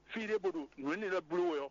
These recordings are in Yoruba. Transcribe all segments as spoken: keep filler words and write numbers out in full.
fire bodo nuni la bulu yo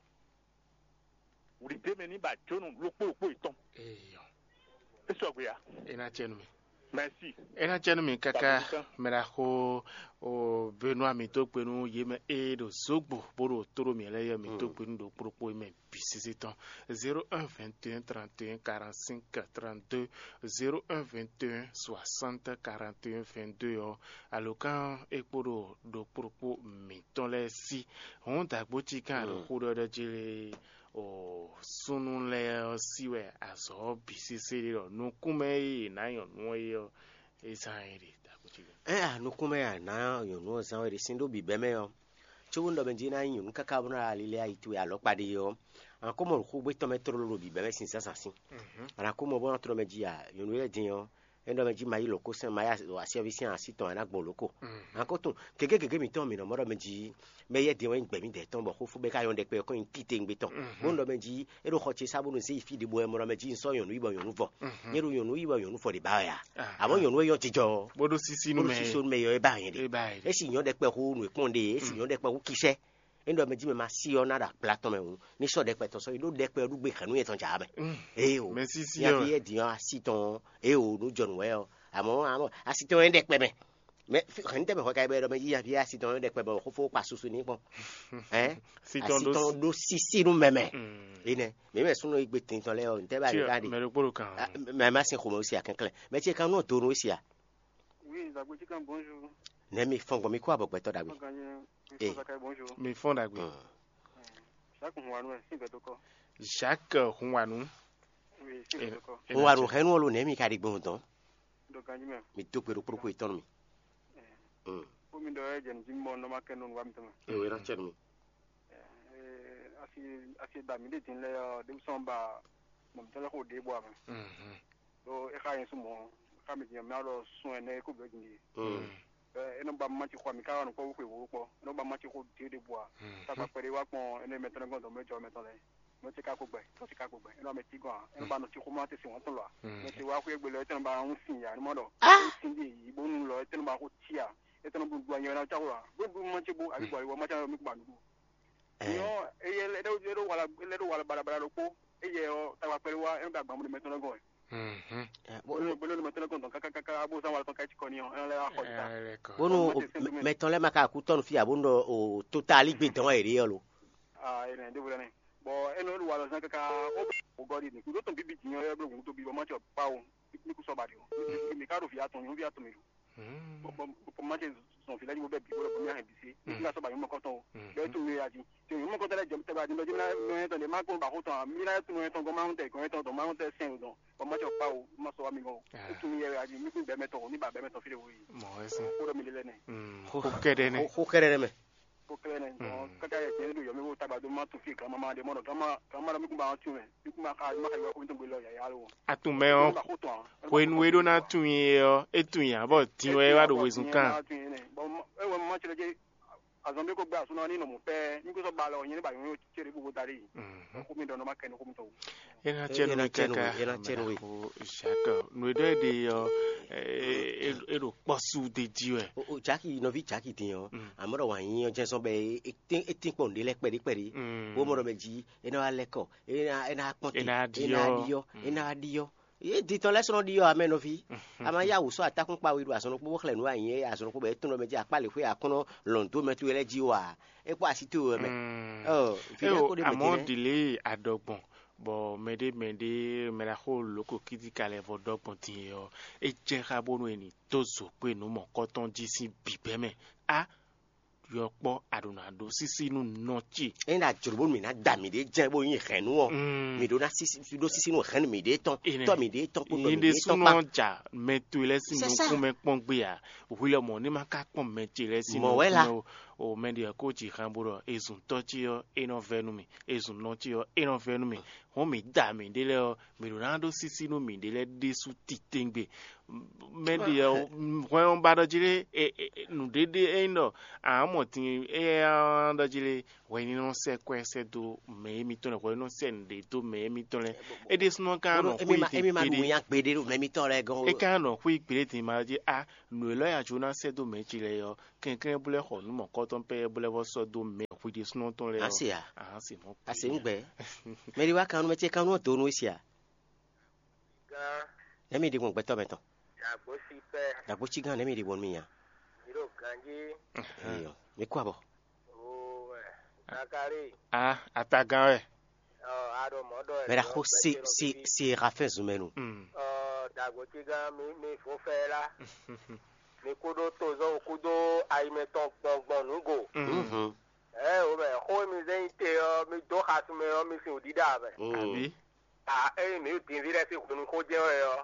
uri deme ni ba chono lokpo lokpo iton eyo eso gya ina chenu mi merci ina chenu mi kaka mera ho o Benoît mi to penu yeme e do zogbo boro toro mi ele yo mi to penu do propos me bisisi ton zéro un vingt et un trente et un quarante-cinq trente-deux zéro un vingt et un soixante quarante et un vingt-deux yo alokan ekporo do propos mi ton le si on da gboti kan do ko do jile o sunu le siwe aso bisisi ro no kume na yo no yo esairi da gboti eh no kume ya na yo no zanwe sindo bi beme yo chundo benjina yin kaka buna alile aitu ya lokpade yo an komo ko beto metro lo bi beme sin sasansin ana komo bon tro meji ya yo no le din yo endo meji mayi loko sen maya wa service an siton ana gbon loko an ko tun keke keke mi ton mi no mo meji meye din wen gbe mi de ton bo ko fu be ka yon de pe ko in kite ngbe ton bon do meji e do khoche sabunu se ifi de bo e mo meji so yon ibo yon vo nyeru yon ibo yon fo de ba ya awon yon yon ti jo bodo sisi no me sisi no me yo e ba yen de e si yon de pe ko nu ipon de e si yon de pe ko kise endo meji me ma si yon na da platon me wu ni so de pe to so do de pe rugbe kanu ye ton ja be e o me sisi ya bi e din asiton e o no jon we o amo amo asiton en de pe me me gente me ka be do meji ya bi asiton de pe bo ko fo pa susu ni pon eh siton do asiton do sisi no meme ine me me sunu igbe tin ton le o nte ba de ka de me ro poro kan me ma sin ko mo si akenkle me ti kan no to no si a oui za gbe ti kan bonjour ne mi fongo mi ko abogbe to dagbe eh bonjour mi fon dagbe Jacques Hunwanu si be to ko Jacques Hunwanu oui si be to ko Hunwanu henu lo ne mi ka di gbon ton do ganji me mi to pe ro propos iton mi mm o mi do e jen jimmo no ma kenon wam tama e we ra chen mi eh asi asi da mi de tin le de somba mo tele ko de bo am mhm do e khayin sumo khami je ma lo sun ene ko be ndi mm eno ba mati kwa mikawa no ko ko wo ko no ba mati ko de de boa ta ba pere wa pon ene metana go do mejo metale mo ti ka ko gbe to ti ka ko gbe eno me ti go eno ba no ti ko ma ti si won to lo mo ti wa ko egbe lo eten ba un sin ya ni mo do sin di ibo nu lo eten ba ko ti ya eten bu gba yan na ta ko bu bu mo ti bu abi bo mo ta mi gba nu yo eye le do do wala le do wala bara bara lo ko eye o ta ba pere wa eno ba gba mo metana go mhm bolo bolo metana go don kaka kaka abo san wala ton ka ti ko ni o eno le wa ko ta bono meton le maka ku ton fi abundo o totali gbe don ere yo lo ah ene de bulane bo eno lu wala san kaka o godi ni ku to bibi ti yan e blo to bi bo ma ti o pa o ni ku so ba di o mi ka ro fi aton ni fi aton mi lu bo bo ma ti son fi la ni bo be bi bo bo mi han bi si ni la so ba mi mo ko ton be tu mi aji ti mi mo ko tele jom te ba di no jina no to le ma ko ba ko ton mi na tu no ton go ma hunte ko ton ma hunte sen don bo ma ti o pa o ma so wa mi go tu mi ye aji mi ku be meto ni ba be meto fi le wo yi mo ese ko do mi le ne mm ko kede ne ko kere me ko kele ne kaka ye ti yo mi wo ta ba do ma tu fi kan ma de mo do kan ma kan ma mi ku ba tu me mi ku ma ka ma ka yo ko ton lo ya ya lo atun me on ko enu we do na tun ye o etun ya bo tin we wa do we sun kan e wo ma ti le je azon be ko gba suna ni no mo pe ni ko so ba lo yin ba yin o tere bu tari ko mi do no ma ken ko mi to ena chenu mi kaka ena chenu o Jacques no do de yo e e do posu de diwe o Jackie no vi Jackie tin yo amoro wa yin o je so be etin etin pon de le peri peri o mo ro meji ena wa leko ena ena ponte ena dio ena dio e di ton lesson dio ameno fi ama ya wo so atakun pa wiru asono po kle nu ayin asono po be tun lo meji apale fe akono londo metu ele ji wa e po asito me oh fi ko de meji amo dile adogbon bo mede mede mera ho loko kiti kale vo dogbon tin yo e je ka bonu eni tozo pe nu mo ko ton ji si bibeme a yo po adonado sisi nu nochi e na jurbo mi na da mi de je bo yin khenu o mi do na sisi do sisi nu khenu mi de ton to mi de ton ko mi de ton pa ja metu ile si nu ku me pon gbe ya wile mo ni ma ka pon meji ile si mo wela o media coach kan buro ezun tochi yo eno venu mi ezun nochi yo eno venu mi won mi da mi de le o mi Ronaldo sisi nu mi de le de su titengbe media won ba do jire nu dede eno amo tin e do jire we ni no se kwese do me mi to le we no se nde to me mi to le e de sunu kan no emi ma emi ma du yan pede do me mi to le gan e kan no ku ipele tin ma je a nu lo ya jona se do me jire yo kenken bule ho nu mo ko ton pe bole vo so do me ku di sno ton le asia ah si mo asi ngbe me ri wa kan me ti kan no to no sia gan ne mi di won gbe to meton agbo si pe agbo chi gan ne mi di won mi ya iro ganji iyo mi kwa bo o eh nakari ah atagan e o ado modo e me ra ko si si si rafin zumenu mm o dagbo ti gan mi mi fo fe la mi kudo tozo kudo aimeton gbongbon nugo mhm eh o be ko mi zen te o mi do khasu me o mi sin odida be abi ah eh mi o tin dire si kunu ko je o yo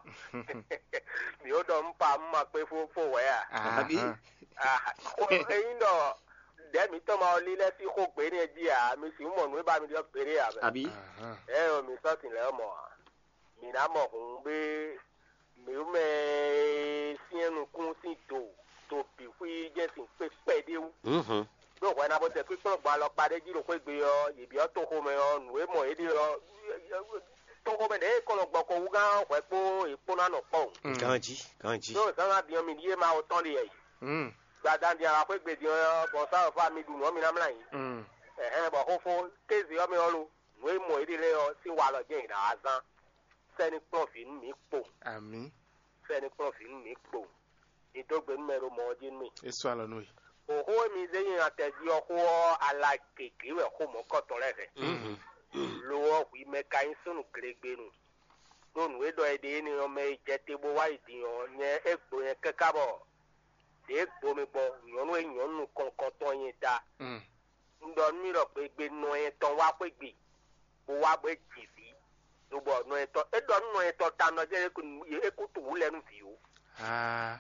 mi o do mpa ma pe fo fo we a abi ah o eyin do de mi to ma li le si ko pe ni ji a mi si mo nu ba mi do pere a be abi eh o mi so tin le mo mi na mo kun be mi o me si enu kun si to to bi wi je sin pe pe de u mhm do wa na bo te pe pe gba lo pade ji ro pe gbe yo ibi o to ko me o nu e mo e di o to ko me de ko lo gbo ko u gan we po ipo na no po ganji ganji so sa na bi mi ni e ma o ton de yi mm gba dan di ara pe gbe di o bo sa fa mi du no mi na mla yi mm eh eh bo ko fo tezi o mi o lu nu e mo e di le o si wa lo je ina azan se ni profit mi po ami se ni profit mi po idogbe numero mo jin mi eso alo no oho mi zeyin ateji oko ala keke we ko mo ko to lese mhm lo o wi me kan sunu gregbe nu no nu edo ede ni o me je te bo wa idi o nye egbo yen kekabo de egbo mi bo yonu eyan nu kon kon to yin da mm ndo mi ro pe gbe nu yen ton wa pe gbe bo wa gbe jifi no bo nu yen to edo nu yen to ta no je eku tu lenu fi o ah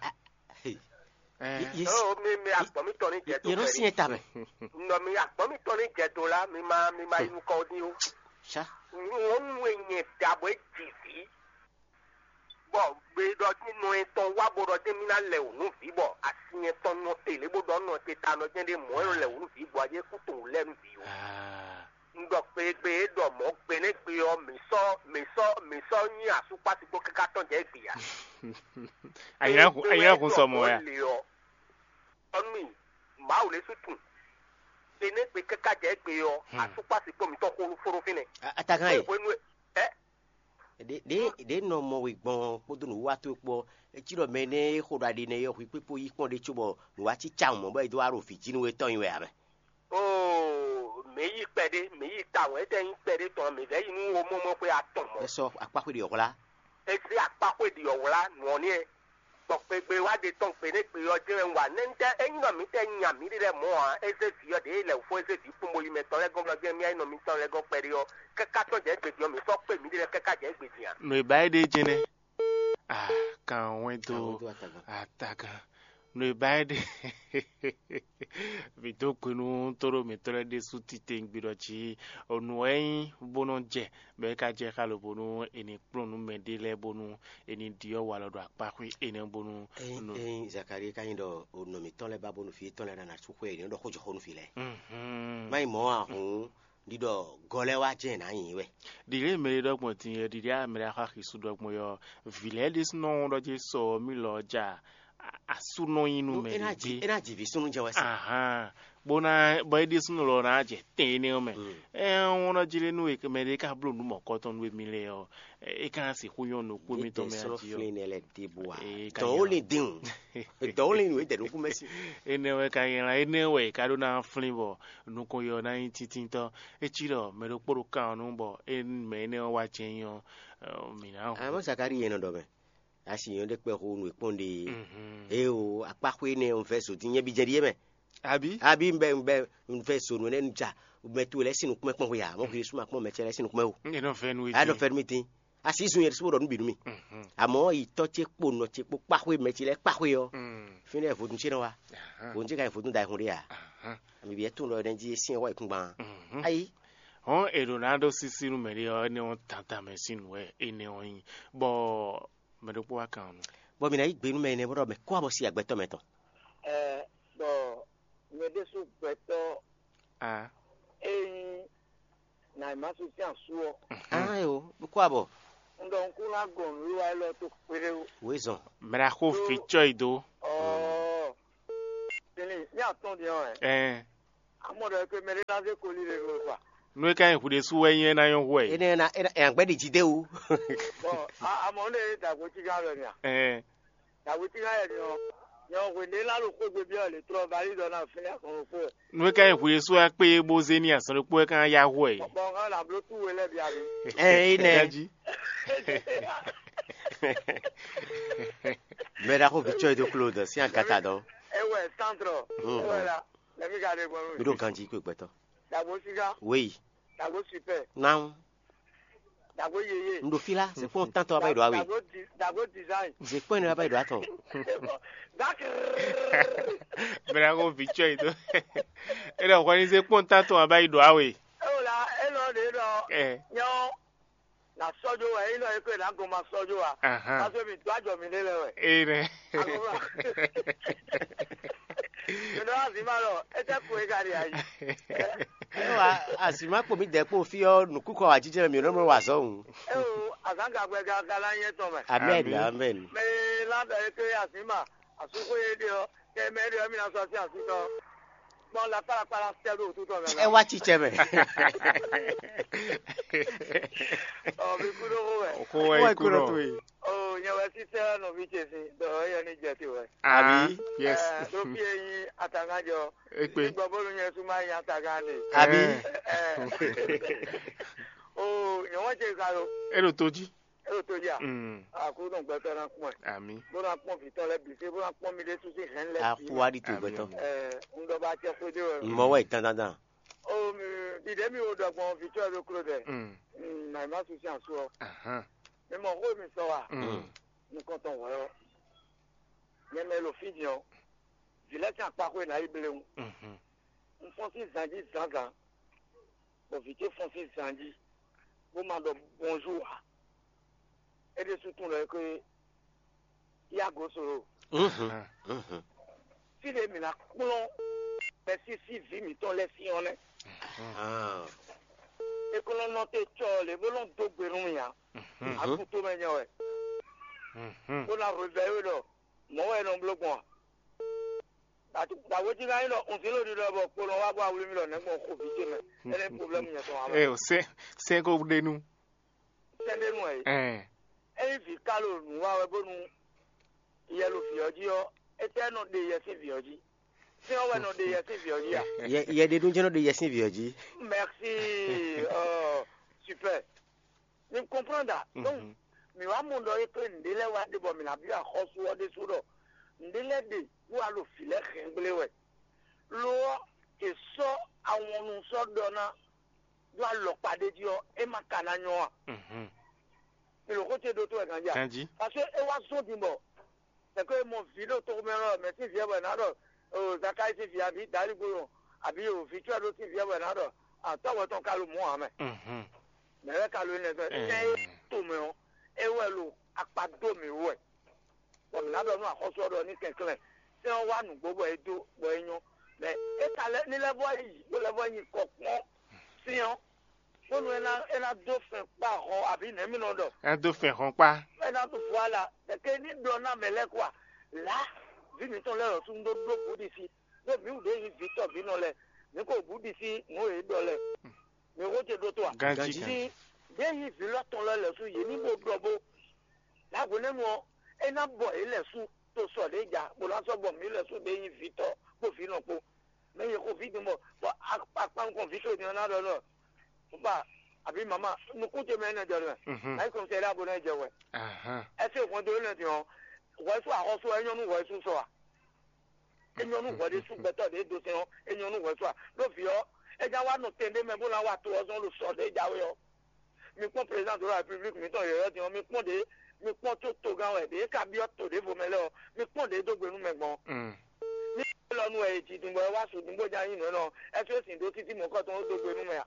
eh yes o mi mi agbo mi to ni je to you don't see it tabe no mi agbo mi to ni je to la mi ma mi ma inu ko ni o sha wọ́n ń wẹ̀yìn dàbọ̀ èjì sí. bọ̀ gbẹdọ̀ nínú ẹ̀tọ́ wá gbọdọ̀ dé mi náà lẹ̀ òun fi bọ̀ àṣìyẹn tọ́ nù tèlé gbọdọ̀ nù ti ta nù jẹ́ndé mọ́ ẹ̀rọ lẹ̀ òun fi bọ̀ ayé kútó lẹ́nu fi o. ah ńdọ̀ pé gbé dọ̀ mọ́ gbé ní gbé ọ mẹ́sọ́ mẹ́sọ́ mẹ́sọ́ yín àsopásígbó kíkà tán jẹ́ gbìyà. ayira ku ayira ku so mo ya ọ̀nù màá ò lè sùtùn ní pé kíkà jẹ́ gbé ọ àsopásígbó mi tọ́ kóró fóró fínẹ̀. atagan e ẹ de de de no mo we gbon podo no wa to po e ti ro me ne ko da de ne yo pi pepo yi pon de chubo no wa ti cha mo ba do aro fi jinu we ton we abe ooo meyi pẹ̀dé meyi tàwọn ẹ̀dẹ̀ yín pẹ̀dé tán mi fẹ́ inú wo mọ́ mọ́ pé a tàn mọ́ e so apa pe de okola ẹ ti àpapọ̀ èdè ọ̀wọ́lá nù ní ẹ tọ̀pẹ̀gbẹ̀ wá de tán pé ní pé ọjọ́ ẹ̀ wà ní ẹ̀ ẹ̀yìn náà mi tẹ̀ yàn mí rẹ̀ mọ́ à ẹ̀ṣẹ̀ fi ọ̀dẹ̀ ilẹ̀ fún ẹ̀ṣẹ̀ fi fún moyi mẹ́tọ́ lẹ́gàn lọ́gẹ́ mi ẹ̀yìn náà mi tán lẹ́gàn pẹ̀lú ọ kẹ́kà tó jẹ́ gbèdì ọ mi sọ pé mi rẹ̀ kẹ́kà jẹ́ gbèdì à. no ibai de jene ah kan wen to do atagan atagan no ibai de vi to kunu toro mi tore de suti te ngbiro chi onu eyin bono je be ka je ka lo bonu eni plonu medele bonu eni dio wa lodo apakwi eni bonu no eh zakari kan do no mi ton le babo no fi ton le na su ko e do ko jo ko no fi le mhm mai mo a hun dido gole wa je na yin we dire mere dogbon tin ye dire a mere aka kisu dogbon yo vile dis no do je so mi lo ja asuno inu me energy energy vi sunu je wa si aha bona boy dis no lo na je tene o me eh wona jire nu e mere ka blo nu mo ko ton we mi le o e kan si ku yon no ku mi to me so ati yo flin ele de boa Eh, to only din to only we de ku mesi ene we ka yen la ene we ka do na flavor nu ko yo na titin to e chiro me ro poro kan nu bo en me ne wa chen yo mi na a mo zakari yen do be asi yon de pe ko nu iponde mhm e o apakwe ne on fe so tin ye bi je die me abi abi mbe mbe on fe so no ne nja metu le sinu kuma pon ya mo kiri suma pon me chere sinu kuma o e no fe nu a do fe mi tin asi sun ye so do nu bi nu mi mhm amo ito che po no che po pakwe me chile pakwe yo mhm fini e fotun chino wa aha o nje ka fotun dai hun ri ya aha mi bi e tun lo den ji sin wa ikun gban mhm ayi on e Ronaldo sisi nu me ri o ne on tanta me sinu we ene on yin bo me do po akan bo mi na igbe nu me ne bro me ko abo si agbeto meto ẹ bọ̀ mẹ́dẹ́sù pẹ̀tọ́ ah ẹ̀yìn na ìmásù sí àṣùwọ̀ ah yo ko abo ńdọ̀ nkú lágọ̀n ló wáyé lọ tó péré o. we zon me ra ko fi choi do ọ̀ tẹ́lẹ̀ ní attendu hein. Eh. Amore que me relancer colis les quoi. Nous quand vous des sous yen na yon way. Ene na en gbe di jide o. Bon, à mon nez ta go ti ga le nia. Eh. Ta go ti ga le nia. Yo we ne la lo ko gbe bi le tro bari do na fe kon ko. Nous quand vous des sous a pe bo zeni asan le po kan ya way. Bon, on la blo tout we le bi abi. Eh ine. Mais la robiture de Claude, c'est un catadon. Eh ouais, centre. Voilà. La mi ga le bon. Mais donc quand dit que quoi toi? Ta go ti ga. Oui. Ta go super. Non. Dago yeye. Ndo fila, c'est pour tanto abai do awi. Dago dago design. C'est pour ne abai do aton. Dak. Bra go picture ito. Era ko ni se pon tanto abai do awi. O la, e lo de do. Eh. Yo. Na sojo wa, e lo e ko na go ma sojo wa. Aha. Aso mi twajo mi lele we. Eh ne. Ndo azimalo, e te ko e gari ayi. Wa asima po mi de po fi o nukuko ajije mi no mo wa so hun. E o azanga gbe ga gala yen to me. Amen, amen. Me la be ke asima, asuko ye de o, ke me de mi na so si asiko. Bon la para para stelo tout to me. E wa chiche me. Oh, mi kudo we. Ko wa kuro tu. Oh, nyawa si se no vi chesi, do ye ni je ti we. Abi, yes. Eh, do pi yin atangajo. Ekpe. Gbo bolu yen su ma yin atagande. Abi. Eh. Oh, nyawa je ka lo. Ero toji. E o to ya. Mm. Aku don gbe tan pon. Ami. Bo na pon fi ton le bi se bo na pon mi de tu si hen le. A fu adi to beto. Eh, ndo ba che ko de we. Mo wa itan dandan. Oh, mi di de mi o do gbon fi to lo kro de. Mm. Mm, na ma su si anso. Aha. Me mo ho mi so wa. Mm. Ni kon ton wo. Ye me lo fi dion. Village en pa ko na ibele un. Mhm. Un fon si zandi zanga. Bo vite fon si zandi. Bo mando bonjour. Et de surtout là que il y a gossoro. Mhm. Mhm. Si les mina coulon mais si si vi mi ton les si on est Ah. et que l'on note cho les volons do gberun ya a tout me nyawe. Mhm. On a réveillé là. Mo e non bloquon. Da da woti ga ilo on filo di lo ko lo wa gba wuli mi lo ne mo ko bi je me. E le problem yẹn to wa. Eh, o se se ko de nu. Sende nu e. Eh. E fi kalo nu wa we bonu iye lo fi oji o e te no de ye si fi oji. Si o we no de ye si fi oji ya. Ye ye de dunje no de yesin vioji. Merci. Oh, super. Ni comprendre. Donc, mi wa mo do e pe ndele wa de bo mi na bi a khosu o de sudo. Ndele de wa lo file khengle we. Lo e so awon nu so do na do lo pade di o e ma kana nyo. Mhm. Mi lo ko te do to e kan ja. Kanji. Parce que e wa so di mo. C'est que mon vidéo to me ro me ti vie na do. O zakai ti vie abi dari go abi o fi tu do ti vie na do. Ah, to wo ton kalu mo ame. Mhm. Me re kalu ne so. E to me o. E we lo apado mi we. O mi na do nu akoso do ni kenkele. Se o wa nu gbogbo e do bo enyo. Me e ta le ni level yi, bo level yi kokon. Si on. Bo nu ena ena do fe pa ho abi ne mi no do. Un do fe ron pa. Ena to voilà. De ke ni do na me le kwa. Là, vi mi ton le ro tun do do bu di si. Do mi u de yi vi to bi no le. Ni ko bu di si, mo e do le. Mi wo te do to a. Ganji. Si de yi vi lo ton le le su yi ni bo do bo. La go ne mo e na bo e le su to so de ja. Bo la so bo mi le su de yi vi to ko fi no po. Me ye ko fi di mo. Bo a pa kon fi so di na do lo. Ba abi mama no ko te me na do le. Mhm. Ai kon se la bo na je we. Aha. E se ko do le ti on. Wo su a ko so enyo nu wo su so a. Enyo nu wo de su beto de do se on. Enyo nu wo su a. Lo fi o e ja wa no tende me bo la wa to o so lo so de ja we o. Mi pon président de la République mi ton yo ti on mi pon de mi pon to to gan we de ka bi o to de vo me le o. Mi pon de do gbenu me gbon. Mm. Ni lo nu e ti dun bo wa su dun bo ja yin no. E so sin do titi mo ko to do gbenu me ya.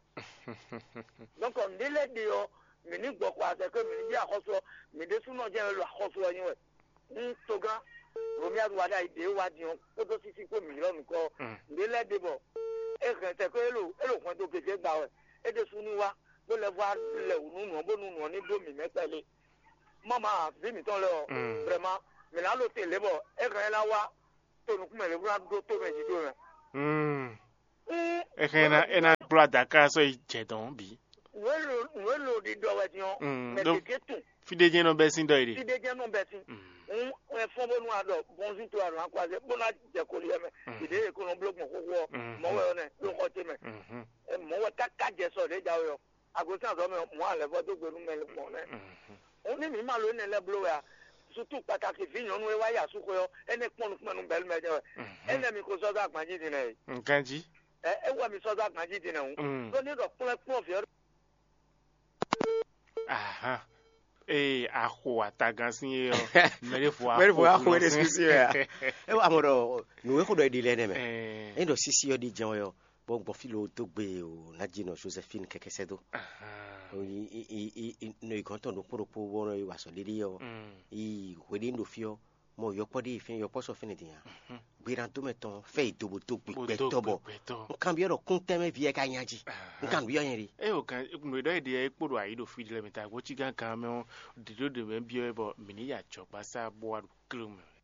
Donc on délai de o mi ni gbo kwa se ko mi ni bi akoso mi de suno je lo akoso yin we. Ni toga romi aduwada ide wa di on ko to sisi ko million ko ndele debo e kan te ko elo elo kan to keje gba we e de sunu wa bo le wa le unu nu bo nu nu ni do mi metele mama bi mi ton le o vraiment mais la lo te lebo e kan la wa to nu ku me le bra do to me ji do me mm e kana ena brother ka so ijedon bi welo welo di do wetion me te tu fide je no besin do ire fide je no besin un e fon bonu ado bonzin to aro akwa se bona je ko le me ide ko no block mo ko wo mo we ne lo ko te me e mo we kaka je so de ja yo agosan so me mo ale fo to gberu me le mo ne o ni mi ma lo ne le blow ya surtout pataki vinyo nu e wa ya su ko yo ene pon nu nu bel me je ene mi ko so da gbaji din e nkanji e e wa mi so da gbaji din e so ni do pon pon fi aha eh aho atagansin e o merefo aho merefo aho de sisi ya e wa amoro nu e ko do di le ne me e do sisi yo di jan yo bon bo filo to gbe o na jino Josephine kekese do aha i i i no ikonto do poropo wono i waso liri yo i wedi ndo fio mo yo podi fin yo poso finiti ya biran to meton fe itobo to pe tobo nkan bi ro kun teme vie ka yanji nkan bi yo yen ri e o kan no do ide e kporo ayi do fidile meta go chi gan kan me o de do de me bi e bo mini ya chopa sa bo wa klum